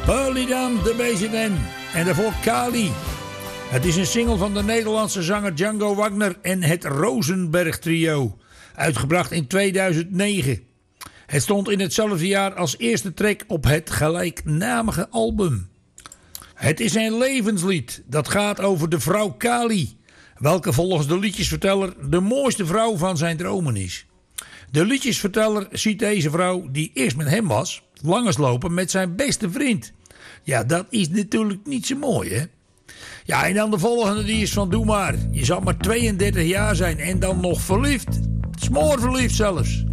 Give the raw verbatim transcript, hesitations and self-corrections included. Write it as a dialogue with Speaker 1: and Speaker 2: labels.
Speaker 1: Polydam, de B Z N. En daarvoor Kali. Het is een single van de Nederlandse zanger Django Wagner en het Rosenberg Trio. Uitgebracht in tweeduizend negen. Het stond in hetzelfde jaar als eerste track op het gelijknamige album. Het is een levenslied dat gaat over de vrouw Kali, welke volgens de liedjesverteller de mooiste vrouw van zijn dromen is. De liedjesverteller ziet deze vrouw, die eerst met hem was, langslopen met zijn beste vriend. Ja, dat is natuurlijk niet zo mooi, hè? Ja, en dan de volgende, die is van doe maar. Je zal maar tweeëndertig jaar zijn en dan nog verliefd. Smoorverliefd zelfs.